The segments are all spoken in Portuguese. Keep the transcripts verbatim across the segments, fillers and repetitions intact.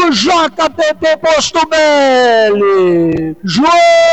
do J P P Posto Belli. João,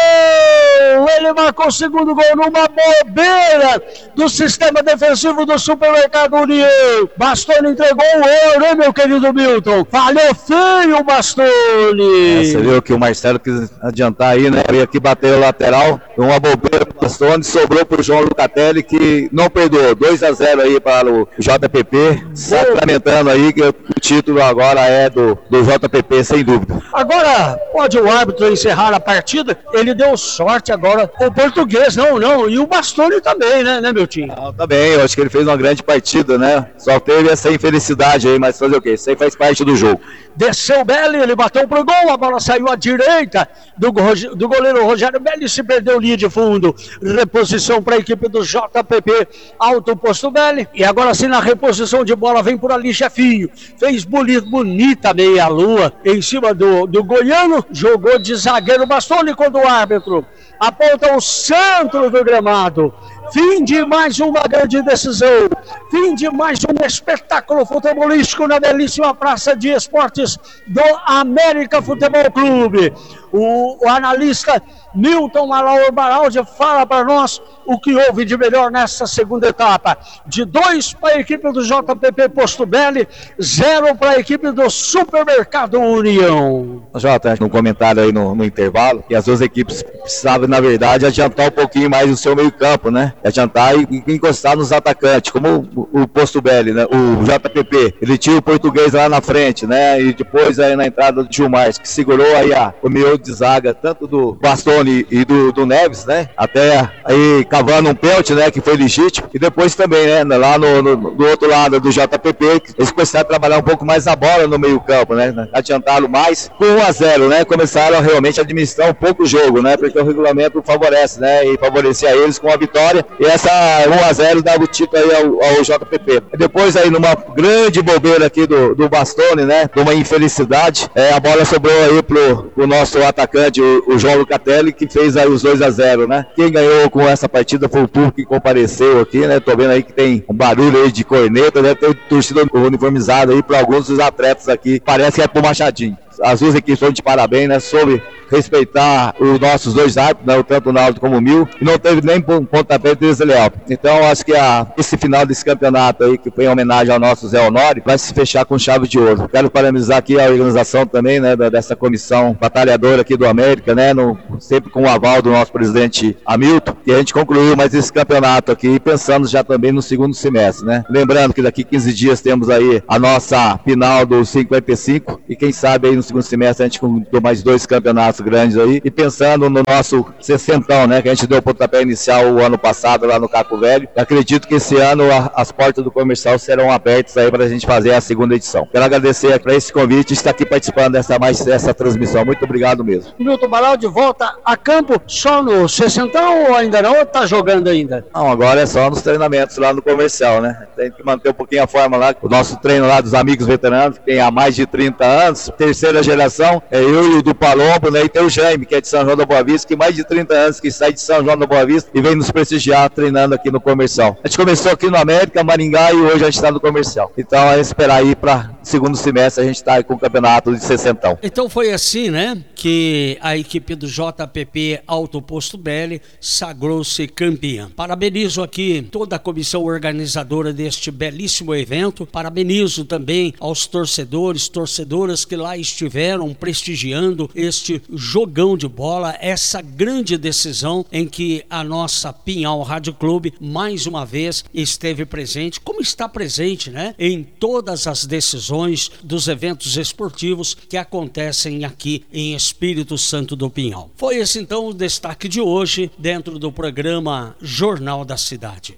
ele marcou o segundo gol numa bobeira do sistema defensivo do Supermercado União. Bastoni entregou o ouro, hein, meu querido Milton? Falhou feio o Bastoni. É, você viu que o Marcelo quis adiantar aí, né? Veio aqui bateu o lateral, uma bobeira pro Bastoni, sobrou pro João Lucatelli, que não perdoou. dois a zero aí para o J P P, sacramentando aí que o título agora é do, do J P P, sem dúvida. Agora, pode o árbitro encerrar a partida? Ele deu sorte agora, o português, não, não, e o Bastoni também, né, né, meu time? Não, também, eu acho que ele fez uma grande partida, né? Só teve essa infelicidade aí, mas fazer o quê? Isso aí faz parte do jogo. Desceu o Belli, ele bateu pro gol, a bola saiu à direita do, do goleiro Rogério Belli, se perdeu linha de fundo. Reposição para a equipe do J P P, Alto Posto Belli. E agora sim na reposição de bola, vem por ali Chefinho. Fez bonito, bonita meia-lua em cima do, do goiano. Jogou de zagueiro Bastoni quando o árbitro aponta o centro do gramado. Fim de mais uma grande decisão, fim de mais um espetáculo futebolístico na belíssima Praça de Esportes do América Futebol Clube. O, o analista Milton Malaor Baraldi fala para nós o que houve de melhor nessa segunda etapa. De dois para a equipe do J P P Posto Belli, zero para a equipe do Supermercado União. Jota, um comentário aí no, no intervalo, que as duas equipes precisavam, na verdade, adiantar um pouquinho mais o seu meio campo, né? Adiantar e, e encostar nos atacantes, como o, o Posto Belli, né? O J P P, ele tinha o português lá na frente, né? E depois aí na entrada do Gilmar, que segurou aí a, o miolo de zaga, tanto do Bastoni e do, do Neves, né? Até aí cavando um pênalti, né? Que foi legítimo. E depois também, né? Lá no, no do outro lado do J P P, eles começaram a trabalhar um pouco mais a bola no meio campo, né? Adiantaram mais com um a zero, né? Começaram realmente a administrar um pouco o jogo, né? Porque o regulamento favorece, né? E favorecia eles com a vitória. E essa um a zero dava o título aí ao, ao J P P. E depois aí numa grande bobeira aqui do, do Bastoni, né? De uma infelicidade, é, a bola sobrou aí pro, pro nosso atacante, o, o João Lucatelli, que fez aí os dois a zero, né? Quem ganhou com essa partida foi o público que compareceu aqui, né? Tô vendo aí que tem um barulho aí de corneta, né? Tem torcida uniformizada aí para alguns dos atletas aqui. Parece que é pro Machadinho. As duas equipes foram de parabéns, né? Sobre respeitar os nossos dois árbitros, né? Tanto o Naldo como o Mil, e não teve nem pontapé desleal. Então, acho que a, esse final desse campeonato aí, que foi em homenagem ao nosso Zé Honório, vai se fechar com chave de ouro. Quero parabenizar aqui a organização também, né? Dessa comissão batalhadora aqui do América, né? No, sempre com o aval do nosso presidente Hamilton, que a gente concluiu mais esse campeonato aqui, pensando já também no segundo semestre, né? Lembrando que daqui quinze dias temos aí a nossa final do cinquenta e cinco, e quem sabe aí no segundo semestre a gente concluiu mais dois campeonatos grandes aí, e pensando no nosso sessentão, né, que a gente deu o pontapé inicial o ano passado lá no Caco Velho. Eu acredito que esse ano a, as portas do comercial serão abertas aí para a gente fazer a segunda edição. Quero agradecer para esse convite e estar aqui participando dessa, mais, dessa transmissão. Muito obrigado mesmo. Milton Baraldi volta a campo só no sessentão ou ainda não? Ou tá jogando ainda? Não, agora é só nos treinamentos lá no comercial, né? Tem que manter um pouquinho a forma lá. O nosso treino lá dos amigos veteranos, que tem há mais de trinta anos, terceira geração, é eu e o do Palombo, né? E tem o Jaime, que é de São João da Boa Vista, que mais de trinta anos que sai de São João da Boa Vista e vem nos prestigiar treinando aqui no comercial. A gente começou aqui no América, Maringá, e hoje a gente está no comercial. Então é esperar aí para segundo semestre a gente está com o campeonato de sessentão. Então foi assim, né, que a equipe do J P P Alto Posto Belli sagrou-se campeã. Parabenizo aqui toda a comissão organizadora deste belíssimo evento. Parabenizo também aos torcedores, torcedoras que lá estiveram prestigiando este jogão de bola, essa grande decisão em que a nossa Pinhal Rádio Clube mais uma vez esteve presente, como está presente, né, em todas as decisões dos eventos esportivos que acontecem aqui em Espírito Santo do Pinhal. Foi esse então o destaque de hoje dentro do programa Jornal da Cidade.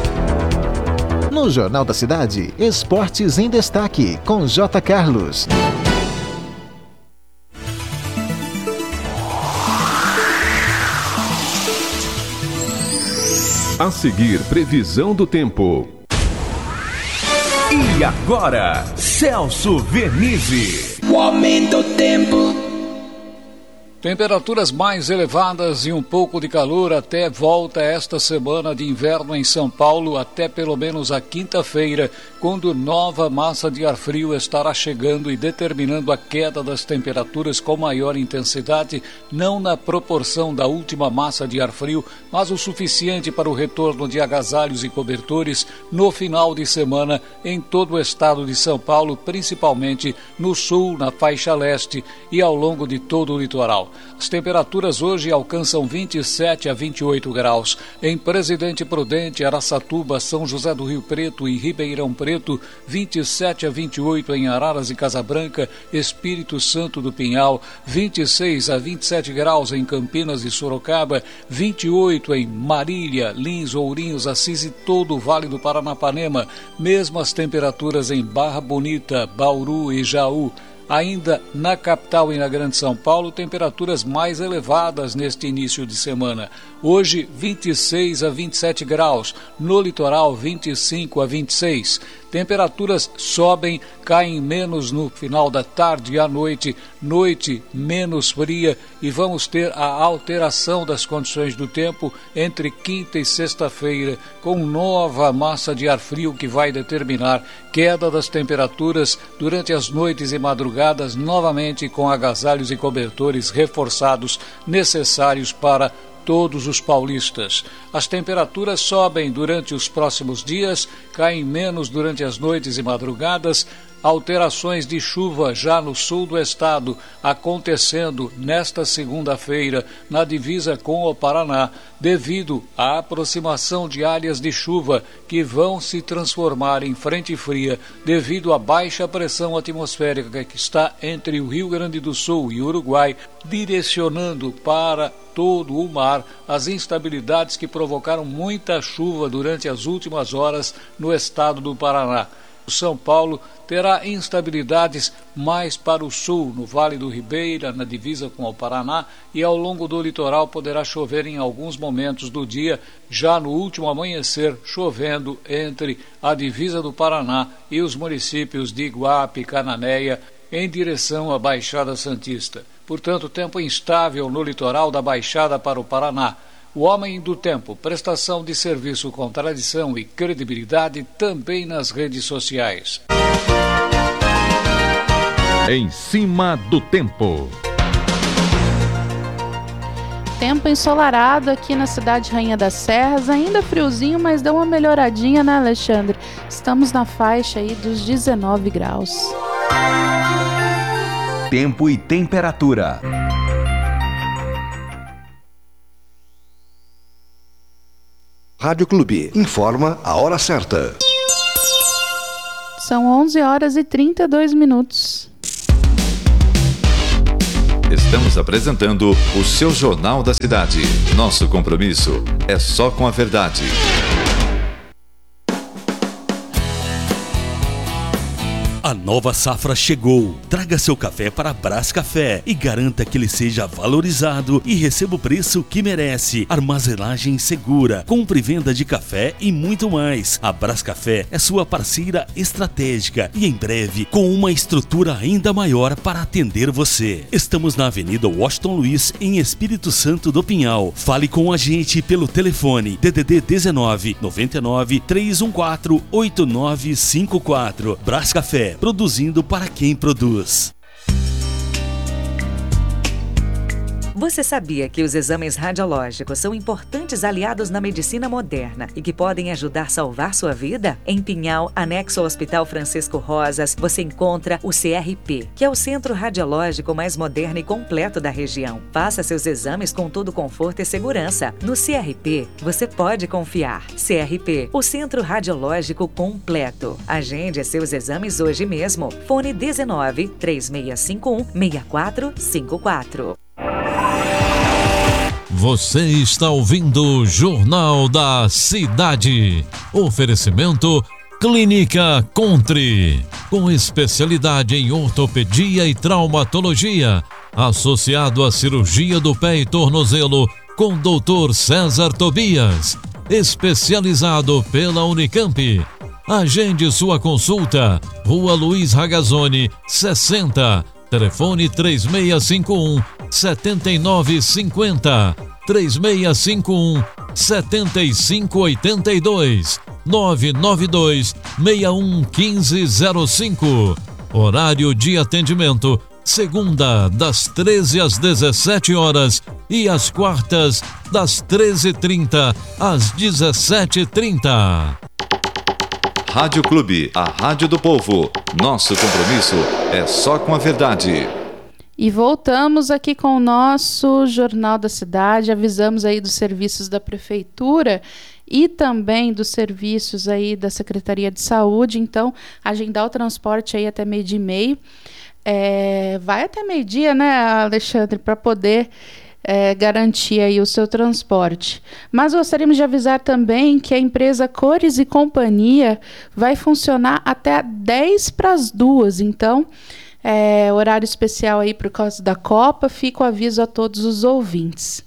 No Jornal da Cidade, Esportes em Destaque, com J. Carlos. A seguir, previsão do tempo. E agora, Celso Vernizzi. O aumento do tempo. Temperaturas mais elevadas e um pouco de calor até volta esta semana de inverno em São Paulo, até pelo menos a quinta-feira, quando nova massa de ar frio estará chegando e determinando a queda das temperaturas com maior intensidade, não na proporção da última massa de ar frio, mas o suficiente para o retorno de agasalhos e cobertores no final de semana em todo o estado de São Paulo, principalmente no sul, na faixa leste e ao longo de todo o litoral. As temperaturas hoje alcançam vinte e sete a vinte e oito graus. Em Presidente Prudente, Araçatuba, São José do Rio Preto e Ribeirão Preto, vinte e sete a vinte e oito em Araras e Casabranca, Espírito Santo do Pinhal, vinte e seis a vinte e sete graus em Campinas e Sorocaba, vinte e oito em Marília, Lins, Ourinhos, Assis e todo o Vale do Paranapanema, mesmas temperaturas em Barra Bonita, Bauru e Jaú. Ainda na capital e na Grande São Paulo, temperaturas mais elevadas neste início de semana. Hoje, vinte e seis a vinte e sete graus. No litoral, vinte e cinco a vinte e seis. Temperaturas sobem, caem menos no final da tarde e à noite. Noite menos fria e vamos ter a alteração das condições do tempo entre quinta e sexta-feira, com nova massa de ar frio que vai determinar queda das temperaturas durante as noites e madrugadas, novamente com agasalhos e cobertores reforçados necessários para todos os paulistas. As temperaturas sobem durante os próximos dias, caem menos durante as noites e madrugadas. Alterações de chuva já no sul do estado acontecendo nesta segunda-feira na divisa com o Paraná, devido à aproximação de áreas de chuva que vão se transformar em frente fria devido à baixa pressão atmosférica que está entre o Rio Grande do Sul e o Uruguai, direcionando para todo o mar as instabilidades que provocaram muita chuva durante as últimas horas no estado do Paraná. São Paulo terá instabilidades mais para o sul, no Vale do Ribeira, na divisa com o Paraná, e ao longo do litoral poderá chover em alguns momentos do dia, já no último amanhecer, chovendo entre a divisa do Paraná e os municípios de Iguape e Cananéia, em direção à Baixada Santista. Portanto, tempo instável no litoral da Baixada para o Paraná. O Homem do Tempo, prestação de serviço com tradição e credibilidade também nas redes sociais. Em cima do tempo. Tempo ensolarado aqui na cidade Rainha das Serras, ainda friozinho, mas deu uma melhoradinha, né, Alexandre? Estamos na faixa aí dos dezenove graus. Tempo e temperatura. Rádio Clube informa a hora certa. São onze horas e trinta e dois minutos. Estamos apresentando o seu Jornal da Cidade. Nosso compromisso é só com a verdade. A nova safra chegou. Traga seu café para Brás Café e garanta que ele seja valorizado e receba o preço que merece. Armazenagem segura, compra e venda de café e muito mais. A Brás Café é sua parceira estratégica e em breve com uma estrutura ainda maior para atender você. Estamos na Avenida Washington Luiz, em Espírito Santo do Pinhal. Fale com a gente pelo telefone D D D dezenove, noventa e nove, três um quatro, oito nove cinco quatro. Brás Café, produzindo para quem produz. Você sabia que os exames radiológicos são importantes aliados na medicina moderna e que podem ajudar a salvar sua vida? Em Pinhal, anexo ao Hospital Francisco Rosas, você encontra o C R P, que é o centro radiológico mais moderno e completo da região. Faça seus exames com todo conforto e segurança. No C R P, você pode confiar. C R P, o centro radiológico completo. Agende seus exames hoje mesmo. Fone dezenove, três seis cinco um, seis quatro cinco quatro. Você está ouvindo o Jornal da Cidade. Oferecimento Clínica Contre, com especialidade em ortopedia e traumatologia, associado à cirurgia do pé e tornozelo, com doutor César Tobias, especializado pela Unicamp. Agende sua consulta, Rua Luiz Ragazzoni, sessenta, telefone três seis cinco um, sete nove cinco zero, três seis cinco um, sete cinco oito dois, nove nove dois, seis um um cinco zero cinco. Horário de atendimento: segunda, das treze às dezessete horas e às quartas, das treze e trinta às dezessete e trinta. Rádio Clube, a rádio do povo. Nosso compromisso é só com a verdade. E voltamos aqui com o nosso Jornal da Cidade. Avisamos aí dos serviços da Prefeitura e também dos serviços aí da Secretaria de Saúde. Então, agendar o transporte aí até meio-dia e meio. É, vai até meio-dia, né, Alexandre, para poder é, garantir aí o seu transporte. Mas gostaríamos de avisar também que a empresa Cores e Companhia vai funcionar até dez para as duas. Então, é, horário especial aí por causa da Copa, fica o aviso a todos os ouvintes.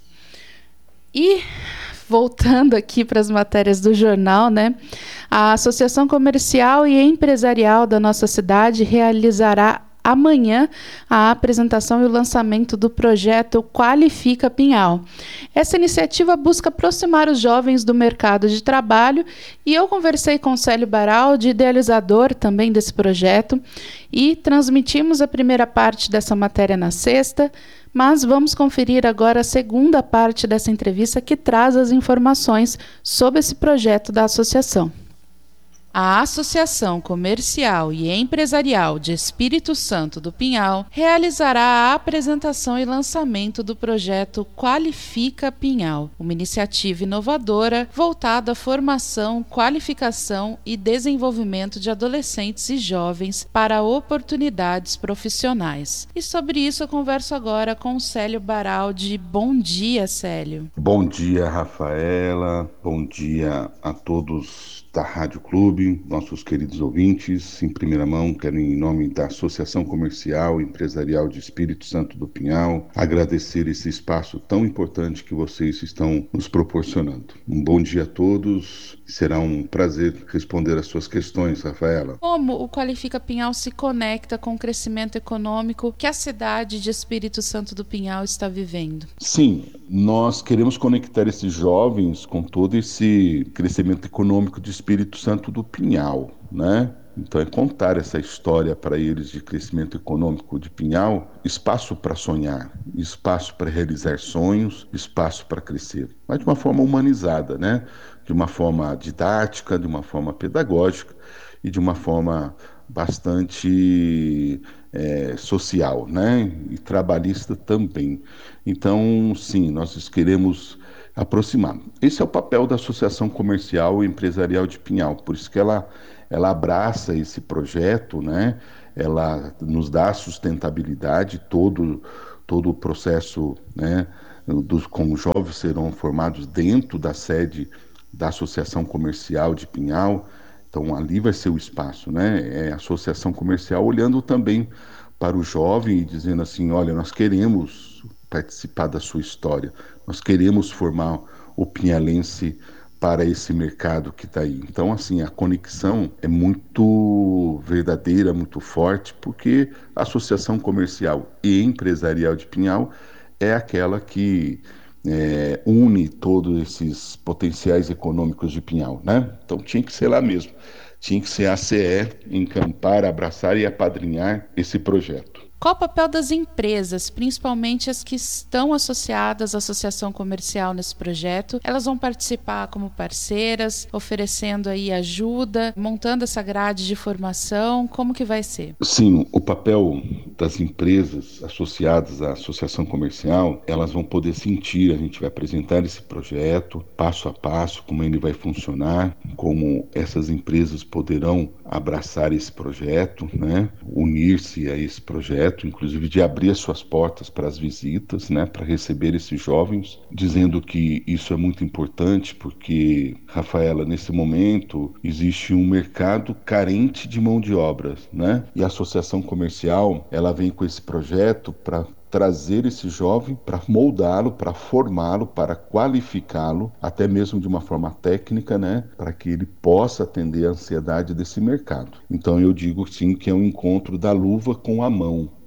E voltando aqui para as matérias do jornal, né? A Associação Comercial e Empresarial da nossa cidade realizará amanhã a apresentação e o lançamento do projeto Qualifica Pinhal. Essa iniciativa busca aproximar os jovens do mercado de trabalho e eu conversei com Célio Baraldi, idealizador também desse projeto, e transmitimos a primeira parte dessa matéria na sexta, mas vamos conferir agora a segunda parte dessa entrevista que traz as informações sobre esse projeto da associação. A Associação Comercial e Empresarial de Espírito Santo do Pinhal realizará a apresentação e lançamento do projeto Qualifica Pinhal, uma iniciativa inovadora voltada à formação, qualificação e desenvolvimento de adolescentes e jovens para oportunidades profissionais. E sobre isso eu converso agora com Célio Baraldi. Bom dia, Célio. Bom dia, Rafaela. Bom dia a todos da Rádio Clube, nossos queridos ouvintes. Em primeira mão, quero, em nome da Associação Comercial e Empresarial de Espírito Santo do Pinhal, agradecer esse espaço tão importante que vocês estão nos proporcionando. Um bom dia a todos. Será um prazer responder às suas questões, Rafaela. Como o Qualifica Pinhal se conecta com o crescimento econômico que a cidade de Espírito Santo do Pinhal está vivendo? Sim, nós queremos conectar esses jovens com todo esse crescimento econômico de Espírito Santo do Pinhal, né? Então é contar essa história para eles de crescimento econômico de Pinhal, espaço para sonhar, espaço para realizar sonhos, espaço para crescer, mas de uma forma humanizada, né? De uma forma didática, de uma forma pedagógica e de uma forma bastante é, social, né? E trabalhista também. Então, sim, nós queremos aproximar. Esse é o papel da Associação Comercial e Empresarial de Pinhal, por isso que ela, ela abraça esse projeto, né? Ela nos dá sustentabilidade, todo, todo o processo, né? Dos, como os jovens serão formados dentro da sede da Associação Comercial de Pinhal. Então ali vai ser o espaço, né? É a Associação Comercial olhando também para o jovem e dizendo assim, olha, nós queremos participar da sua história, nós queremos formar o pinhalense para esse mercado que está aí. Então, assim, a conexão é muito verdadeira, muito forte, porque a Associação Comercial e Empresarial de Pinhal é aquela que é, une todos esses potenciais econômicos de Pinhal, né? Então tinha que ser lá mesmo, tinha que ser a C E, encampar, abraçar e apadrinhar esse projeto. Qual o papel das empresas, principalmente as que estão associadas à associação comercial nesse projeto? Elas vão participar como parceiras, oferecendo aí ajuda, montando essa grade de formação, como que vai ser? Sim, o papel das empresas associadas à associação comercial, elas vão poder sentir, a gente vai apresentar esse projeto, passo a passo, como ele vai funcionar, como essas empresas poderão abraçar esse projeto, né? Unir-se a esse projeto, inclusive de abrir as suas portas para as visitas, né, para receber esses jovens, dizendo que isso é muito importante porque, Rafaela, nesse momento existe um mercado carente de mão de obra, né? E a associação comercial, ela vem com esse projeto para trazer esse jovem, para moldá-lo, para formá-lo, para qualificá-lo, até mesmo de uma forma técnica, né, para que ele possa atender a ansiedade desse mercado. Então eu digo sim que é um encontro da luva com a mão,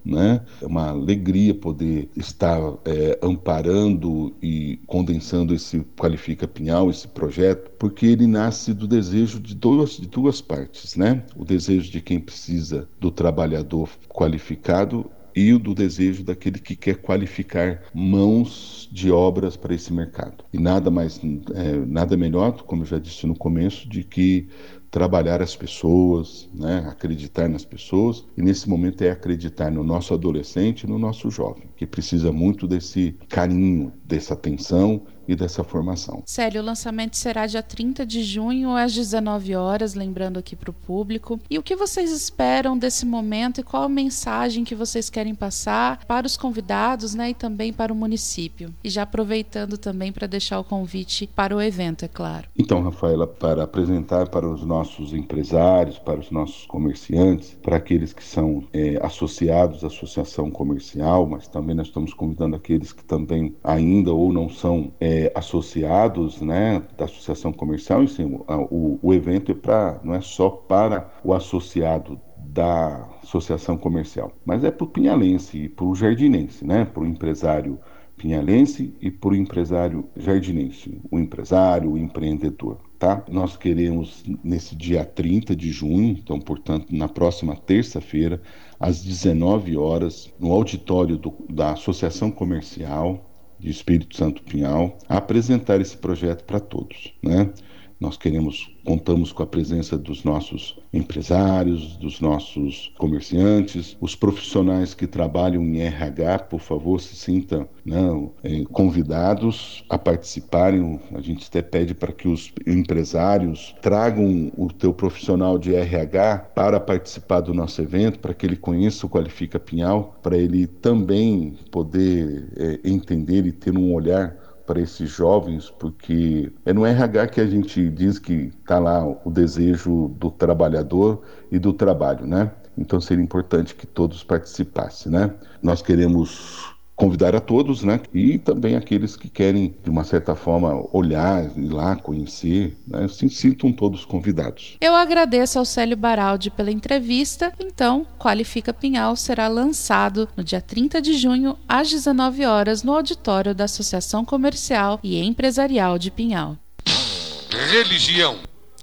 né? É uma alegria poder estar é, amparando e condensando esse Qualifica Pinhal, esse projeto, porque ele nasce do desejo de duas, de duas partes, né? O desejo de quem precisa do trabalhador qualificado e o do desejo daquele que quer qualificar mãos de obras para esse mercado. E nada mais, é, nada melhor, como eu já disse no começo, de que trabalhar as pessoas, né? Acreditar nas pessoas, e nesse momento é acreditar no nosso adolescente e no nosso jovem, que precisa muito desse carinho, dessa atenção e dessa formação. Célio, o lançamento será dia trinta de junho às dezenove horas, lembrando aqui para o público. E o que vocês esperam desse momento e qual a mensagem que vocês querem passar para os convidados, né, e também para o município? E já aproveitando também para deixar o convite para o evento, é claro. Então, Rafaela, para apresentar para os nossos empresários, para os nossos comerciantes, para aqueles que são é, associados à associação comercial, mas também nós estamos convidando aqueles que também ainda ou não são é, associados, né, da associação comercial. E sim, o, o evento é para, não é só para o associado da associação comercial, mas é para o pinhalense e para o jardinense, né, para o empresário pinhalense e para o empresário jardinense, o empresário, o empreendedor, tá? Nós queremos nesse dia trinta de junho, então, portanto, na próxima terça-feira, às dezenove horas, no auditório do, da Associação Comercial de Espírito Santo Pinhal, apresentar esse projeto para todos, né? Nós queremos, contamos com a presença dos nossos empresários, dos nossos comerciantes, os profissionais que trabalham em R H, por favor, se sintam, né, convidados a participarem. A gente até pede para que os empresários tragam o teu profissional de R H para participar do nosso evento, para que ele conheça o Qualifica Pinhal, para ele também poder é, entender e ter um olhar para esses jovens, porque é no R H que a gente diz que está lá o desejo do trabalhador e do trabalho, né? Então seria importante que todos participassem, né? Nós queremos convidar a todos, né? E também aqueles que querem, de uma certa forma, olhar, ir lá, conhecer, né? Se sintam todos convidados. Eu agradeço ao Célio Baraldi pela entrevista. Então, Qualifica Pinhal será lançado no dia trinta de junho, às dezenove horas, no auditório da Associação Comercial e Empresarial de Pinhal. Religião.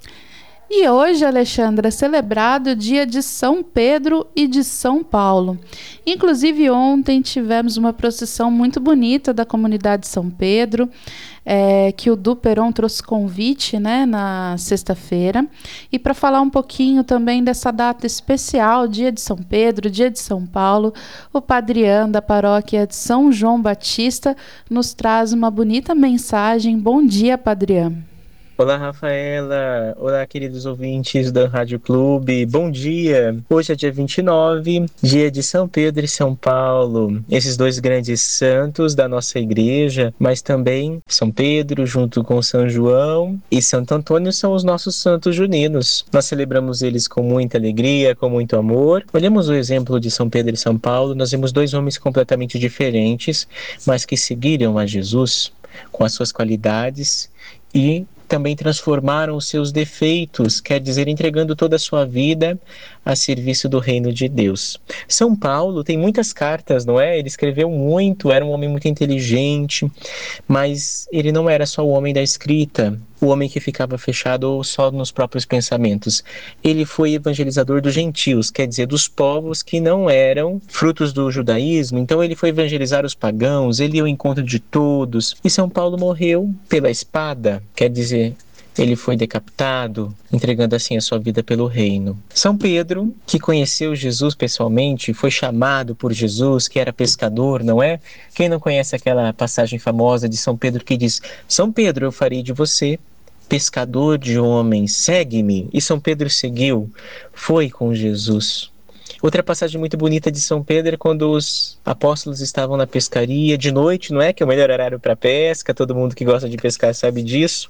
E hoje, Alexandra, é celebrado o dia de São Pedro e de São Paulo. Inclusive, ontem tivemos uma procissão muito bonita da comunidade de São Pedro, é, que o Du Peron trouxe convite, né, na sexta-feira. E para falar um pouquinho também dessa data especial, dia de São Pedro, dia de São Paulo, o Padre Ian, da paróquia de São João Batista, nos traz uma bonita mensagem. Bom dia, Padre Ian. Olá, Rafaela. Olá, queridos ouvintes da Rádio Clube. Bom dia. Hoje é dia vinte e nove, dia de São Pedro e São Paulo. Esses dois grandes santos da nossa igreja, mas também São Pedro junto com São João e Santo Antônio são os nossos santos juninos. Nós celebramos eles com muita alegria, com muito amor. Olhamos o exemplo de São Pedro e São Paulo. Nós vemos dois homens completamente diferentes, mas que seguiram a Jesus com as suas qualidades e também transformaram os seus defeitos, quer dizer, entregando toda a sua vida a serviço do reino de Deus. São Paulo tem muitas cartas, não é? Ele escreveu muito, era um homem muito inteligente, mas ele não era só o homem da escrita, o homem que ficava fechado só nos próprios pensamentos. Ele foi evangelizador dos gentios, quer dizer, dos povos que não eram frutos do judaísmo. Então ele foi evangelizar os pagãos, ele ia ao encontro de todos. E São Paulo morreu pela espada, quer dizer, ele foi decapitado, entregando assim a sua vida pelo reino. São Pedro, que conheceu Jesus pessoalmente, foi chamado por Jesus, que era pescador, não é? Quem não conhece aquela passagem famosa de São Pedro que diz: São Pedro, eu farei de você pescador de homens, segue-me. E São Pedro seguiu, foi com Jesus. Outra passagem muito bonita de São Pedro é quando os apóstolos estavam na pescaria de noite, não é? Que é o melhor horário para pesca, todo mundo que gosta de pescar sabe disso.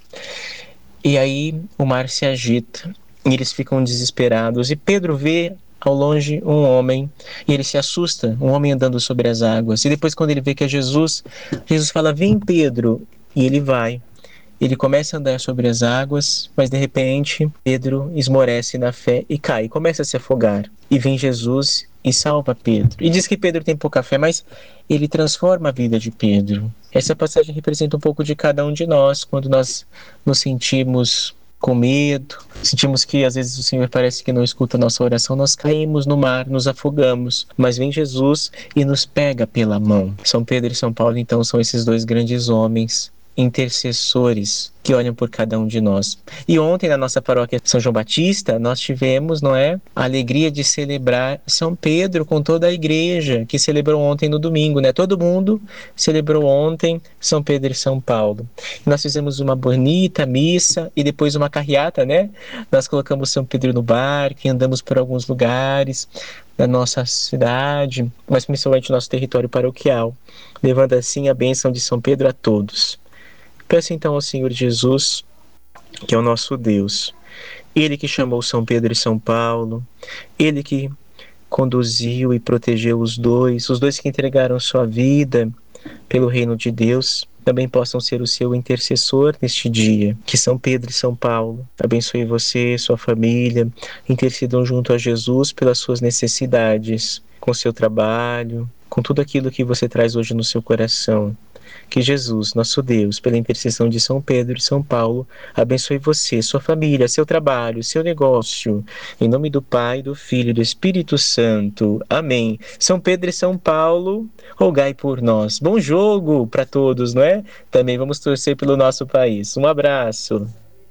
E aí o mar se agita e eles ficam desesperados. E Pedro vê ao longe um homem e ele se assusta, um homem andando sobre as águas. E depois, quando ele vê que é Jesus, Jesus fala: vem, Pedro. E ele vai. Ele começa a andar sobre as águas, mas de repente Pedro esmorece na fé e cai, começa a se afogar. E vem Jesus e salva Pedro. E diz que Pedro tem pouca fé, mas ele transforma a vida de Pedro. Essa passagem representa um pouco de cada um de nós, quando nós nos sentimos com medo, sentimos que às vezes o Senhor parece que não escuta a nossa oração, nós caímos no mar, nos afogamos, mas vem Jesus e nos pega pela mão. São Pedro e São Paulo, então, são esses dois grandes homens intercessores que olham por cada um de nós. E ontem na nossa paróquia São João Batista nós tivemos, não é, a alegria de celebrar São Pedro com toda a igreja, que celebrou ontem no domingo, né? Todo mundo celebrou ontem São Pedro e São Paulo. E nós fizemos uma bonita missa e depois uma carreata, né? Nós colocamos São Pedro no barco e andamos por alguns lugares da nossa cidade, mas principalmente no nosso território paroquial, levando assim a bênção de São Pedro a todos. Peço então ao Senhor Jesus, que é o nosso Deus, Ele que chamou São Pedro e São Paulo, Ele que conduziu e protegeu os dois, os dois que entregaram sua vida pelo reino de Deus, também possam ser o seu intercessor neste dia. Que São Pedro e São Paulo abençoe você, sua família, intercedam junto a Jesus pelas suas necessidades, com seu trabalho, com tudo aquilo que você traz hoje no seu coração. Que Jesus, nosso Deus, pela intercessão de São Pedro e São Paulo, abençoe você, sua família, seu trabalho, seu negócio. Em nome do Pai, do Filho e do Espírito Santo. Amém. São Pedro e São Paulo, rogai por nós. Bom jogo para todos, não é? Também vamos torcer pelo nosso país. Um abraço.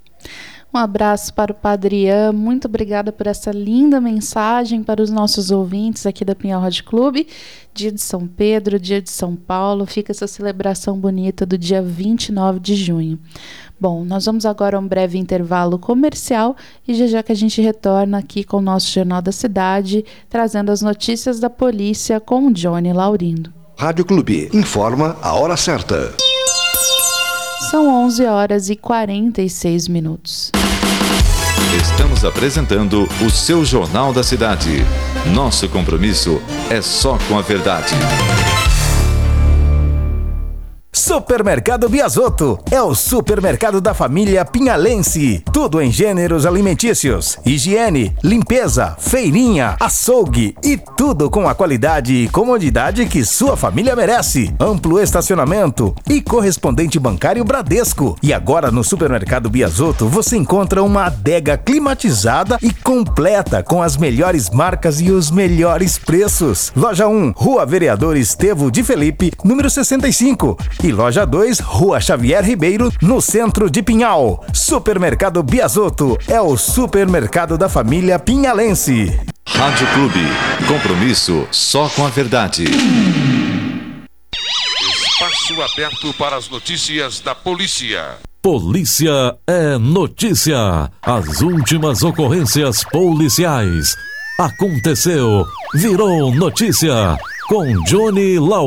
Um abraço para o Padre Ian, muito obrigada por essa linda mensagem para os nossos ouvintes aqui da Pinhal Rádio Clube. Dia de São Pedro, dia de São Paulo, fica essa celebração bonita do dia vinte e nove de junho. Bom, nós vamos agora a um breve intervalo comercial e já já que a gente retorna aqui com o nosso Jornal da Cidade, trazendo as notícias da polícia com o Johnny Laurindo. Rádio Clube, informa a hora certa. São onze horas e quarenta e seis minutos. Estamos apresentando o seu Jornal da Cidade. Nosso compromisso é só com a verdade. Supermercado Biasotto é o supermercado da família pinhalense. Tudo em gêneros alimentícios, higiene, limpeza, feirinha, açougue e tudo com a qualidade e comodidade que sua família merece. Amplo estacionamento e correspondente bancário Bradesco. E agora no Supermercado Biasotto você encontra uma adega climatizada e completa com as melhores marcas e os melhores preços. Loja um, Rua Vereador Estevão de Felipe, número sessenta e cinco. E Loja dois, Rua Xavier Ribeiro, no centro de Pinhal. Supermercado Biasotto é o supermercado da família pinhalense. Rádio Clube, compromisso só com a verdade. Espaço aberto para as notícias da polícia. Polícia é notícia. As últimas ocorrências policiais. Aconteceu, virou notícia. Com Johnny Lau.